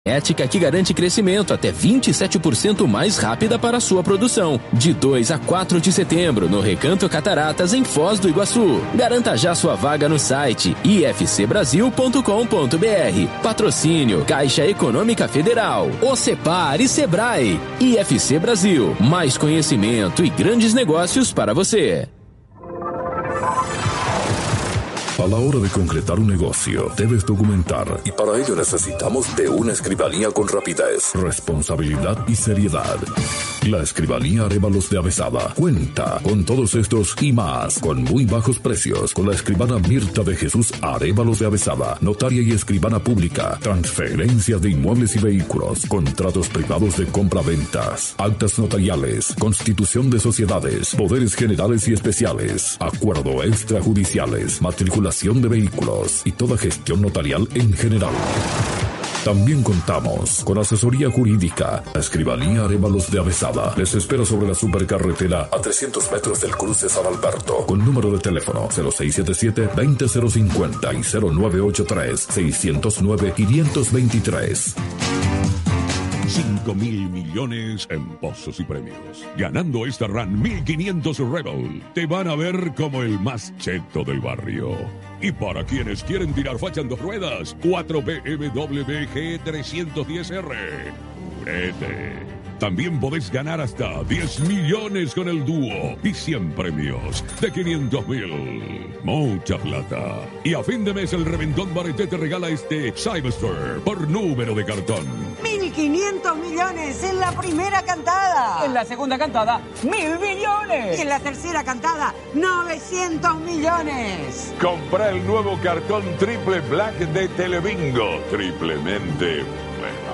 Ética que garante crescimento até 27% mais rápida para a sua produção. De 2 a 4 de setembro, no Recanto Cataratas, em Foz do Iguaçu. Garanta já sua vaga no site ifcbrasil.com.br. Patrocínio Caixa Econômica Federal, Ocepar e Sebrae. IFC Brasil, mais conhecimento e grandes negócios para você. A la hora de concretar un negocio, debes documentar, y para ello necesitamos de una escribanía con rapidez, responsabilidad y seriedad. La Escribanía Arévalos de Avezada cuenta con todos estos y más, con muy bajos precios, con la escribana Mirta de Jesús Arévalos de Avezada, notaria y escribana pública, transferencias de inmuebles y vehículos, contratos privados de compra-ventas, actas notariales, constitución de sociedades, poderes generales y especiales, acuerdo extrajudiciales, matrícula de vehículos y toda gestión notarial en general. También contamos con asesoría jurídica. La Escribanía Arévalos de Avezada les espera sobre la supercarretera a 300 metros del cruce San Alberto, con número de teléfono 0677-20050 y 0983-609-523. 5.000 millones en pozos y premios. Ganando esta RAN 1500 Rebel, te van a ver como el más cheto del barrio. Y para quienes quieren tirar facha en 2 ruedas, 4 BMW G310R. Purete. También podés ganar hasta 10 millones con el dúo y 100 premios de 500.000. Mucha plata. Y a fin de mes el Reventón Bareté te regala este Cyberstore por número de cartón. 1.500 millones en la primera cantada. En la segunda cantada, 1.000 millones. Y en la tercera cantada, 900 millones. Compra el nuevo cartón Triple Black de Telebingo. Triplemente bueno.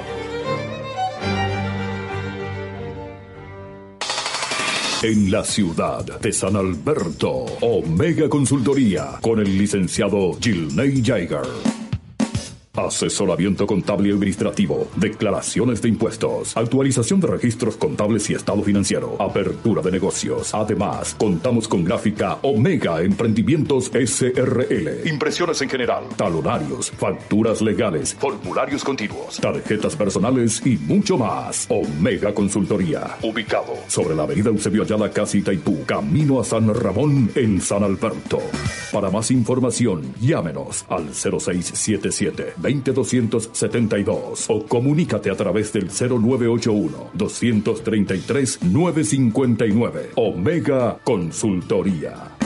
En la ciudad de San Alberto, Omega Consultoría, con el licenciado Gilney Jaeger. Asesoramiento contable y administrativo, declaraciones de impuestos, actualización de registros contables y estado financiero, apertura de negocios. Además, contamos con gráfica Omega Emprendimientos SRL, impresiones en general, talonarios, facturas legales, formularios continuos, tarjetas personales y mucho más. Omega Consultoría, ubicado sobre la avenida Eusebio Ayala, casi Itaipú, camino a San Ramón en San Alberto. Para más información, llámenos al 0677-20272 o comunícate a través del 0981-233-959. Omega Consultoría.